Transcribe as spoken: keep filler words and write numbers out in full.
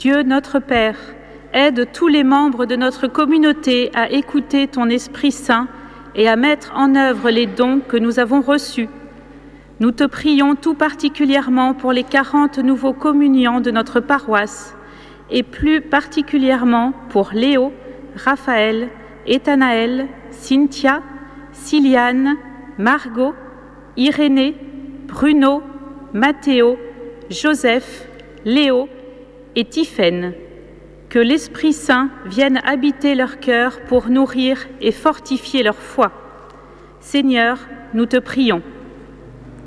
Dieu notre Père, aide tous les membres de notre communauté à écouter ton Esprit Saint et à mettre en œuvre les dons que nous avons reçus. Nous te prions tout particulièrement pour les quarante nouveaux communiants de notre paroisse et plus particulièrement pour Léo, Raphaël, Ethanaël, Cynthia, Siliane, Margot, Irénée, Bruno, Mathéo, Joseph, Léo et Tiphaine. Que l'Esprit Saint vienne habiter leur cœur pour nourrir et fortifier leur foi. Seigneur, nous te prions.